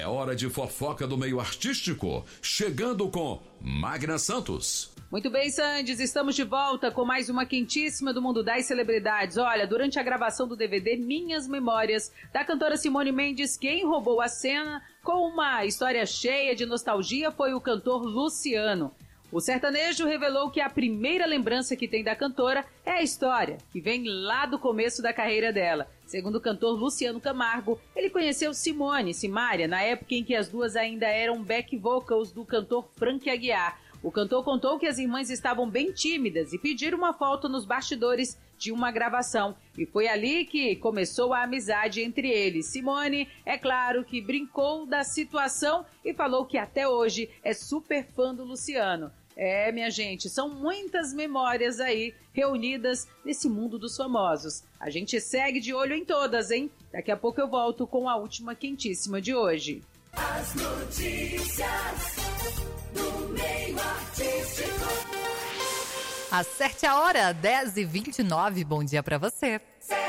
É hora de fofoca do meio artístico, chegando com Magna Santos. Muito bem, Sandes, estamos de volta com mais uma quentíssima do mundo das celebridades. Olha, durante a gravação do DVD Minhas Memórias, da cantora Simone Mendes, quem roubou a cena com uma história cheia de nostalgia foi o cantor Luciano. O sertanejo revelou que a primeira lembrança que tem da cantora é a história, que vem lá do começo da carreira dela. Segundo o cantor Luciano Camargo, ele conheceu Simária, na época em que as duas ainda eram back vocals do cantor Frank Aguiar. O cantor contou que as irmãs estavam bem tímidas e pediram uma foto nos bastidores de uma gravação. E foi ali que começou a amizade entre eles. Simone, é claro que brincou da situação e falou que até hoje é super fã do Luciano. É, minha gente, são muitas memórias aí reunidas nesse mundo dos famosos. A gente segue de olho em todas, hein? Daqui a pouco eu volto com a última quentíssima de hoje. As notícias do meio artístico. Acerte a hora, 10h29. Bom dia pra você.